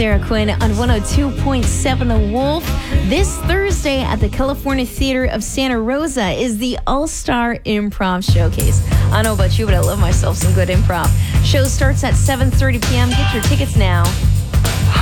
Sarah Quinn on 102.7 The Wolf. This Thursday at the California Theater of Santa Rosa is the All-Star Improv Showcase. I don't know about you, but I love myself some good improv. Show starts at 7:30 p.m. Get your tickets now.